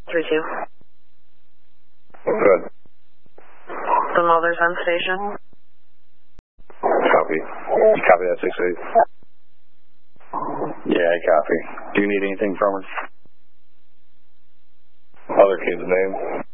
3-2. Good. The mother's on station. Copy. You copy that 6-8? Yeah, I copy. Do you need anything from her? Other kid's name?